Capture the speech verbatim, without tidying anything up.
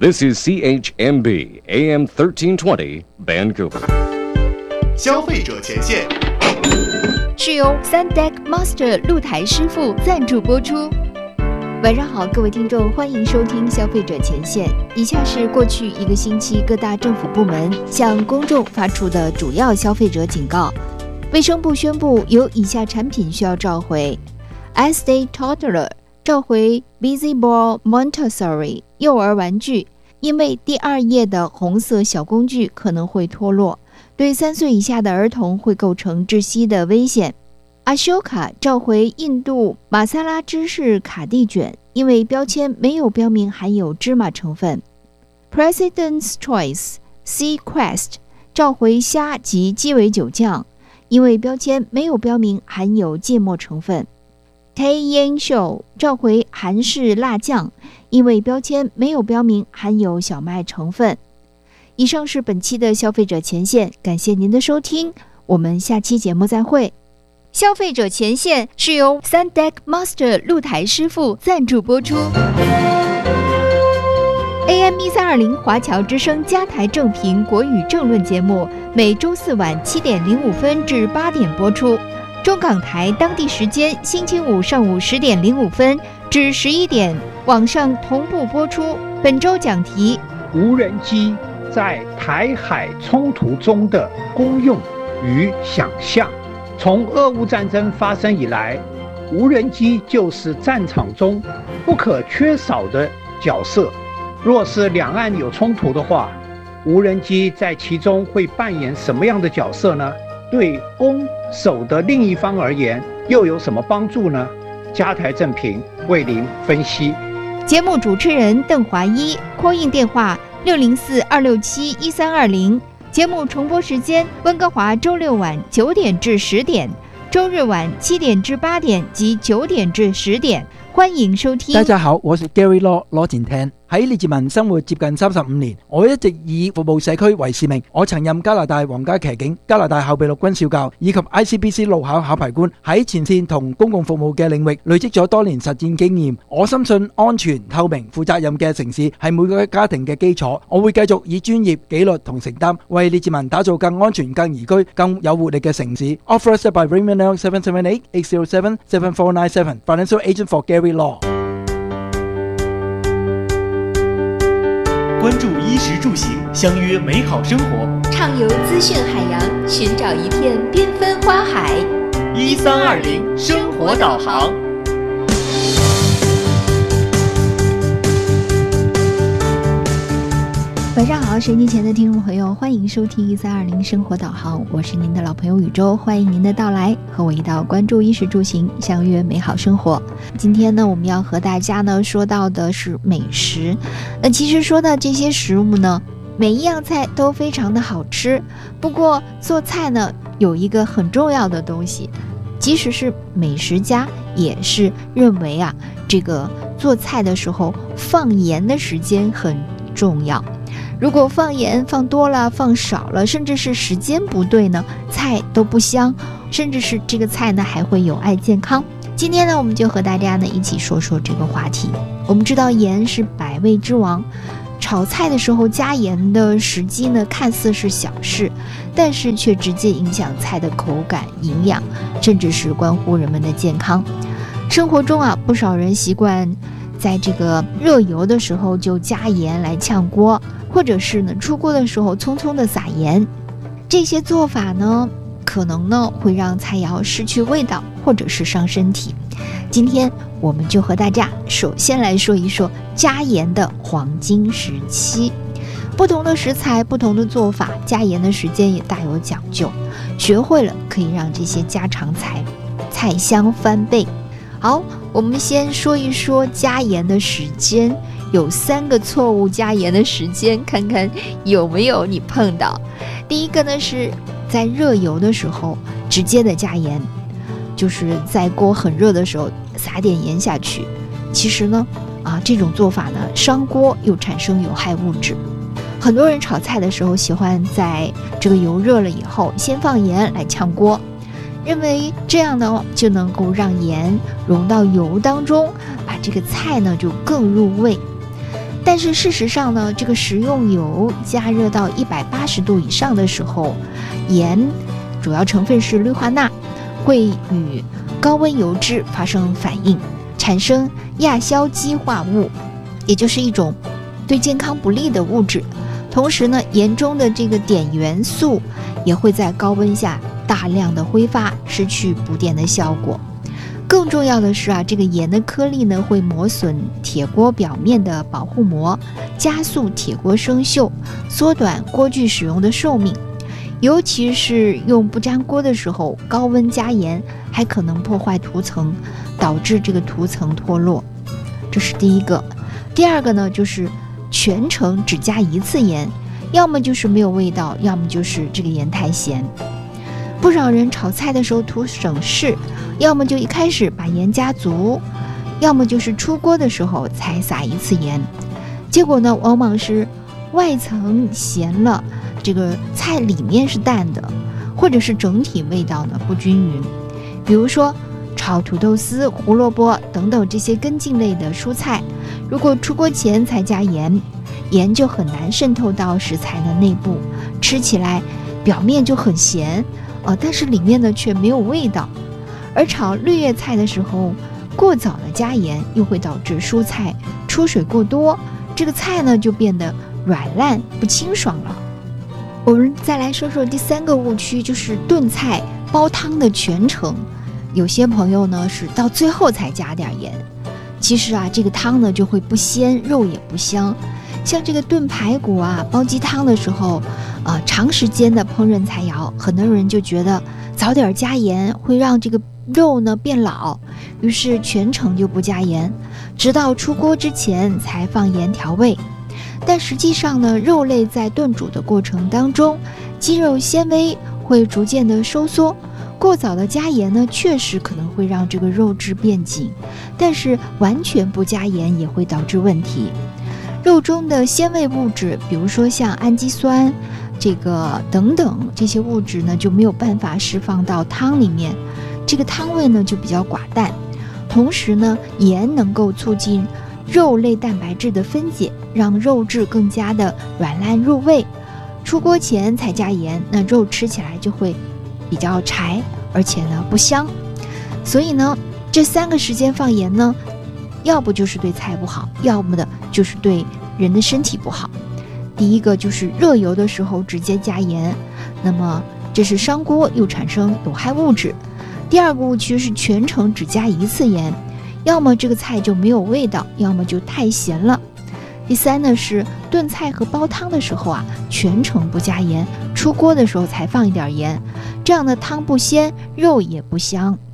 This is C H M B A M thirteen twenty Vancouver。 消费者前线是由 Sundeck Master 露台师傅赞助播出。晚上好，各位听众，欢迎收听消费者前线。以下是过去一个星期各大政府部门向公众发出的主要消费者警告。卫生部宣布有以下产品需要召回 ：Estee Toddler 召回 Busy Ball Montessori 幼儿玩具，因为第二页的红色小工具可能会脱落，对三岁以下的儿童会构成窒息的危险。Ashoka 召回印度玛莎拉芝士卡蒂卷，因为标签没有标明含有芝麻成分。President's Choice Sea Quest 召回虾及鸡尾酒酱，因为标签没有标明含有芥末成分。Taiyang Show 召回韩式辣酱，因为标签没有标明含有小麦成分。以上是本期的消费者前线，感谢您的收听，我们下期节目再会。消费者前线是由 Sundeck Master 露台师傅赞助播出。A M 一三二零华侨之声加台正评国语政论节目，每周四晚七点零五分至八点播出。中港台当地时间星期五上午十点零五分至十一点，网上同步播出。本周讲题： 无人机在台海冲突中的功用与想象。从俄乌战争发生以来，无人机就是战场中不可缺少的角色。若是两岸有冲突的话，无人机在其中会扮演什么样的角色呢？对攻守的另一方而言，又有什么帮助呢？加台正评为您分析。 节目主持人邓华一 ，call in 电话六零四二六七一三二零。节目重播时间：温哥华周六晚九点至十点，周日晚七点至八点及九點至十點。歡迎收聽。 大家好，我是 Gary Law 羅健聽。喺列治文生活接近三十五年，我一直以服務社區為使命。我曾任加拿大皇家騎警、加拿大後備陸軍少校以及 I C B C 路考考牌官，喺前線同公共服務嘅領域累積咗多年實戰經驗。我深信安全、透明、負責任嘅城市係每個家庭嘅基礎。我會繼續以專業、紀律同承擔，為列治文打造更安全、更宜居、更有活力嘅城市。Authorized by Raymond L seven seven eight eight zero seven seven four nine seven Financial Agent for Gary Law。 关注衣食住行，相约美好生活， 畅游资讯海洋，寻找一片缤纷花海。 一三二零生活导航。 晚上好，收音机前的听众朋友，欢迎收听一三二零生活导航，我是您的老朋友宇宙，欢迎您的到来，和我一道关注衣食住行，相约美好生活。今天呢，我们要和大家呢说到的是美食。那其实说到这些食物呢，每一样菜都非常的好吃，不过做菜呢有一个很重要的东西，即使是美食家也是认为啊，这个做菜的时候放盐的时间很重要。如果放盐放多了，放少了，甚至是时间不对呢，菜都不香，甚至是这个菜呢还会有碍健康。今天呢，我们就和大家呢一起说说这个话题。我们知道盐是百味之王，炒菜的时候加盐的时机呢看似是小事，但是却直接影响菜的口感、营养，甚至是关乎人们的健康。生活中啊，不少人习惯在这个热油的时候就加盐来炝锅，或者是呢出锅的时候匆匆的撒盐。这些做法呢可能呢会让菜肴失去味道，或者是伤身体。今天我们就和大家首先来说一说加盐的黄金时期。不同的食材，不同的做法，加盐的时间也大有讲究，学会了可以让这些家常菜菜香翻倍。好，我们先说一说加盐的时间，有三个错误加盐的时间，看看有没有你碰到。第一个呢，是在热油的时候直接的加盐，就是在锅很热的时候撒点盐下去。其实呢，啊，这种做法呢伤锅又产生有害物质。很多人炒菜的时候喜欢在这个油热了以后先放盐来炝锅，认为这样呢就能够让盐融到油当中，把这个菜呢就更入味。 但是事实上呢，这个食用油加热到一百八十度以上的时候，盐主要成分是氯化钠，会与高温油脂发生反应，产生亚硝基化物，也就是一种对健康不利的物质。同时呢，盐中的这个碘元素也会在高温下大量的挥发，失去补碘的效果。更重要的是啊，这个盐的颗粒呢会磨损铁锅表面的保护膜，加速铁锅生锈，缩短锅具使用的寿命。尤其是用不粘锅的时候，高温加盐还可能破坏涂层，导致这个涂层脱落。这是第一个。第二个呢，就是全程只加一次盐，要么就是没有味道，要么就是这个盐太咸。不少人炒菜的时候图省事，要么就一开始把盐加足，要么就是出锅的时候才撒一次盐，结果呢，往往是外层咸了，这个菜里面是淡的，或者是整体味道呢不均匀。比如说炒土豆丝、胡萝卜等等这些根茎类的蔬菜，如果出锅前才加盐，盐就很难渗透到食材的内部，吃起来表面就很咸，呃，但是里面呢却没有味道。而炒绿叶菜的时候，过早的加盐又会导致蔬菜出水过多，这个菜呢就变得软烂不清爽了。我们再来说说第三个误区，就是炖菜煲汤的全程。有些朋友呢是到最后才加点盐，其实啊这个汤呢就会不鲜，肉也不香。像这个炖排骨啊、煲鸡汤的时候，呃，长时间的烹饪菜肴，很多人就觉得早点加盐会让这个肉呢变老，于是全程就不加盐，直到出锅之前才放盐调味。但实际上呢，肉类在炖煮的过程当中，肌肉纤维会逐渐的收缩，过早的加盐呢，确实可能会让这个肉质变紧，但是完全不加盐也会导致问题。肉中的鲜味物质，比如说像氨基酸这个等等这些物质呢，就没有办法释放到汤里面，这个汤味呢就比较寡淡。同时呢，盐能够促进肉类蛋白质的分解，让肉质更加的软烂入味。出锅前才加盐，那肉吃起来就会比较柴，而且呢不香。所以呢，这三个时间放盐呢，要不就是对菜不好，要么的就是对人的身体不好。第一个就是热油的时候直接加盐，那么这是伤锅又产生有害物质。第二个误区是全程只加一次盐，要么这个菜就没有味道，要么就太咸了。第三呢是炖菜和煲汤的时候啊，全程不加盐，出锅的时候才放一点盐，这样的汤不鲜，肉也不香。